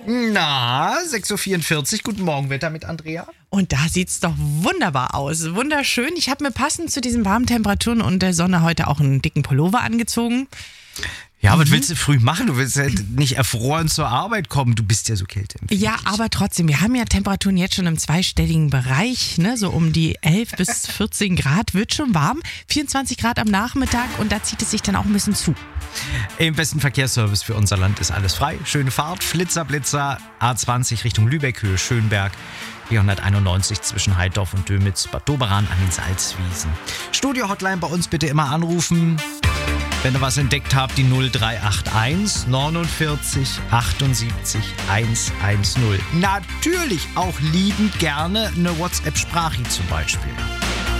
Na, 6.44 Uhr. Guten Morgen, Wetter mit Andrea. Und da sieht's doch wunderbar aus. Wunderschön. Ich habe mir passend zu diesen warmen Temperaturen und der Sonne heute auch einen dicken Pullover angezogen. Ja, was willst du früh machen? Du willst ja nicht erfroren zur Arbeit kommen. Du bist ja so kälteempfindlich. Ja, aber trotzdem, wir haben ja Temperaturen jetzt schon im zweistelligen Bereich, ne? So um die 11 bis 14 Grad, wird schon warm. 24 Grad am Nachmittag und da zieht es sich dann auch ein bisschen zu. Im besten Verkehrsservice für unser Land ist alles frei. Schöne Fahrt, Flitzer, Blitzer, A20 Richtung Lübeck, Höhe Schönberg. 491 zwischen Heidorf und Dömitz, Bad Doberan an den Salzwiesen. Studio-Hotline bei uns bitte immer anrufen. Wenn ihr was entdeckt habt, die 0381 49 78 110. Natürlich auch liebend gerne eine WhatsApp-Sprache zum Beispiel.